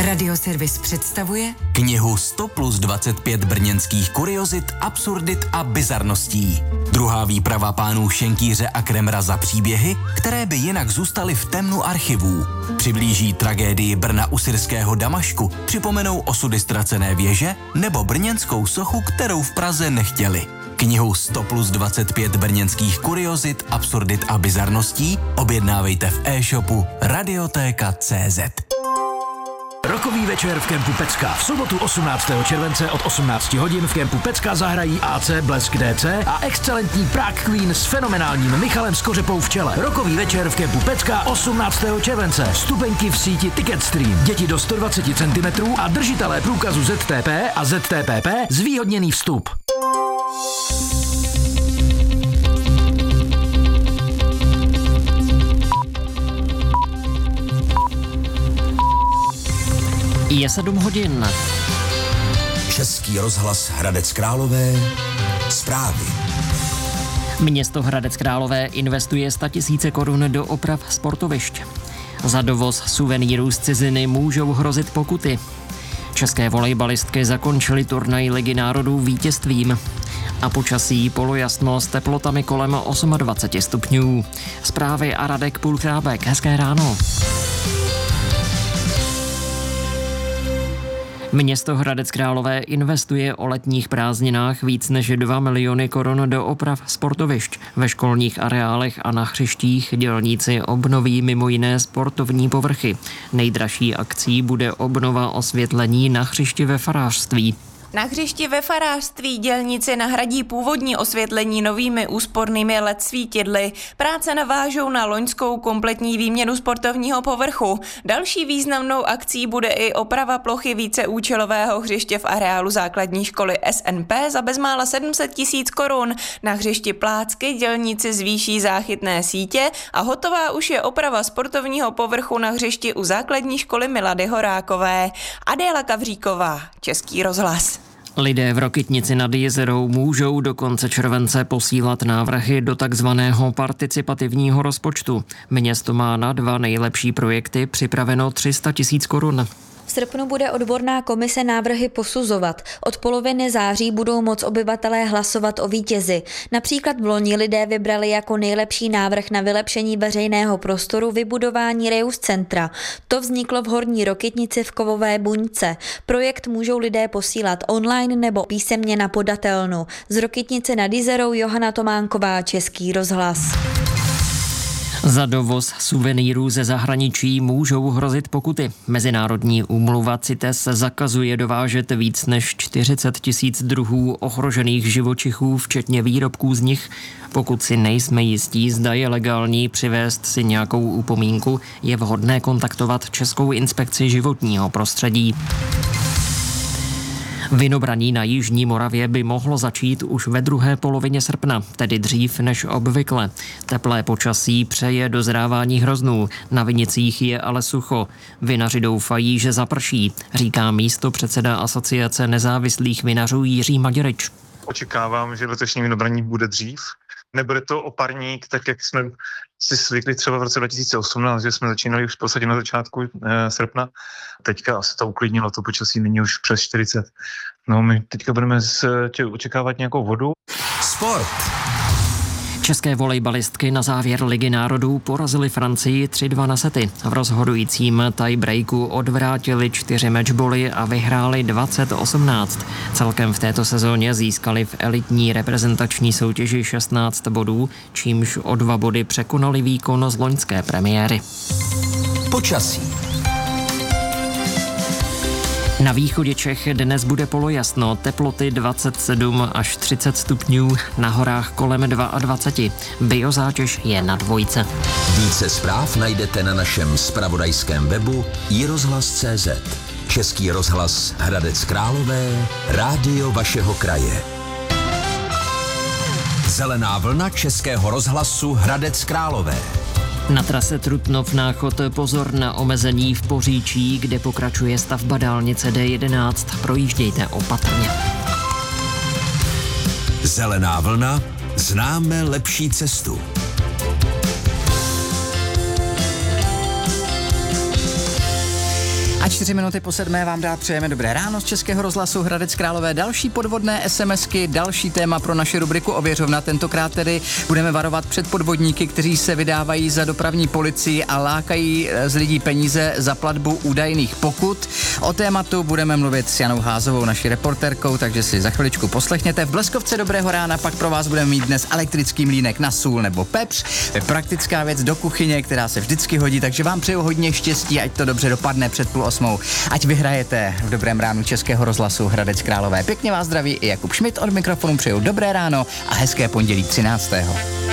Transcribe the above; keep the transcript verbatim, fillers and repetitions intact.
Radioservis představuje knihu sto plus dvacet pět brněnských kuriozit, absurdit a bizarností. Druhá výprava pánů Šenkýře a Kremra za příběhy, které by jinak zůstaly v temnu archivů. Přiblíží tragédii Brna u syrského Damašku, připomenou osudy ztracené věže nebo brněnskou sochu, kterou v Praze nechtěli. Knihu sto plus dvacet pět brněnských kuriozit, absurdit a bizarností objednávejte v e-shopu radiotéka tečka cé zet. Rokový večer v kempu Pecka. V sobotu osmnáctého července od osmnácti hodin v kempu Pecka zahrají á cé Blesk dé cé a excelentní Prague Queen s fenomenálním Michalem Skořepou v čele. Rokový večer v kempu Pecka osmnáctého července. Vstupenky v síti Ticketstream. Děti do sto dvacet centimetrů a držitelé průkazu zet té pé a zet té pé pé zvýhodněný vstup. Je sedm hodin. Český rozhlas Hradec Králové. Zprávy. Město Hradec Králové investuje statisíce korun do oprav sportovišť. Za dovoz suvenýrů z ciziny můžou hrozit pokuty. České volejbalistky zakončily turnaj Ligy národů vítězstvím. A počasí polojasno s teplotami kolem dvacet osm stupňů. Zprávy a Radek Půlchrábek. Hezké ráno. Město Hradec Králové investuje o letních prázdninách víc než dva miliony korun do oprav sportovišť. Ve školních areálech a na hřištích dělníci obnoví mimo jiné sportovní povrchy. Nejdražší akcí bude obnova osvětlení na hřišti ve farářství. Na hřišti ve farářství dělníci nahradí původní osvětlení novými úspornými el é dé svítidly. Práce navážou na loňskou kompletní výměnu sportovního povrchu. Další významnou akcí bude i oprava plochy víceúčelového hřiště v areálu základní školy es en pé za bezmála sedm set tisíc korun. Na hřišti Plácky dělníci zvýší záchytné sítě a hotová už je oprava sportovního povrchu na hřišti u základní školy Milady Horákové. Adéla Kavříková, Český rozhlas. Lidé v Rokytnici nad Jizerou můžou do konce července posílat návrhy do takzvaného participativního rozpočtu. Město má na dva nejlepší projekty připraveno tři sta tisíc korun. V srpnu bude odborná komise návrhy posuzovat. Od poloviny září budou moc obyvatelé hlasovat o vítězi. Například v loni lidé vybrali jako nejlepší návrh na vylepšení veřejného prostoru vybudování Reus centra. To vzniklo v Horní Rokytnici v Kovové buňce. Projekt můžou lidé posílat online nebo písemně na podatelnu. Z Rokytnice nad Jizerou Johana Tománková, Český rozhlas. Za dovoz suvenýrů ze zahraničí můžou hrozit pokuty. Mezinárodní úmluva CITES zakazuje dovážet víc než čtyřicet tisíc druhů ohrožených živočichů, včetně výrobků z nich. Pokud si nejsme jistí, zda je legální přivést si nějakou upomínku, je vhodné kontaktovat Českou inspekci životního prostředí. Vinobraní na jižní Moravě by mohlo začít už ve druhé polovině srpna, tedy dřív než obvykle. Teplé počasí přeje dozrávání hroznů, na vinicích je ale sucho. Vinaři doufají, že zaprší, říká místopředseda Asociace nezávislých vinařů Jiří Maděrič. Očekávám, že letošní vinobraní bude dřív. Nebude to oparník, tak jak jsme si zvykli třeba v roce dva tisíce osmnáct, že jsme začínali už v podstatě na začátku e, srpna. Teďka asi to uklidnilo, to počasí není už přes čtyřicet. No my teďka budeme z, tě, očekávat nějakou vodu. Sport. České volejbalistky na závěr Ligy národů porazily Francii tři dva na sety. V rozhodujícím tiebreaku odvrátili čtyři matchboly a vyhráli dvacet osmnáct. Celkem v této sezóně získali v elitní reprezentační soutěži šestnáct bodů, čímž o dva body překonali výkon z loňské premiéry. Počasí. Na východě Čech dnes bude polojasno, teploty dvacet sedm až třicet stupňů, na horách kolem dvacet dva. Biozátěž je na dvojce. Více zpráv najdete na našem zpravodajském webu i rozhlas tečka cé zet. Český rozhlas Hradec Králové, rádio vašeho kraje. Zelená vlna Českého rozhlasu Hradec Králové. Na trase Trutnov-Náchod pozor na omezení v Poříčí, kde pokračuje stavba dálnice dé jedenáct. Projíždějte opatrně. Zelená vlna, známe lepší cestu. A A čtyři minuty po sedmé vám dál přejeme dobré ráno z Českého rozhlasu Hradec Králové. Další podvodné SMSky, další téma pro naši rubriku Ověřovna. Tentokrát tedy budeme varovat před podvodníky, kteří se vydávají za dopravní policii a lákají z lidí peníze za platbu údajných pokut. O tématu budeme mluvit s Janou Házovou, naší reportérkou, takže si za chviličku poslechněte. V Bleskovce dobrého rána pak pro vás budeme mít dnes elektrický mlýnek na sůl nebo pepř. Praktická věc do kuchyně, která se vždycky hodí, takže vám přeju hodně štěstí, ať to dobře dopadne před půl osmou. Ať vyhrajete v dobrém ránu Českého rozhlasu Hradec Králové. Pěkně vás zdraví i Jakub Šmit od mikrofonu, přeju dobré ráno a hezké pondělí třináctého